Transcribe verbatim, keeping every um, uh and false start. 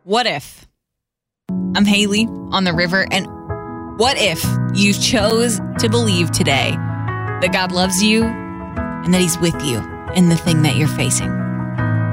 What if? I'm Haley on the river, and what if you chose to believe today that God loves you and that he's with you in the thing that you're facing?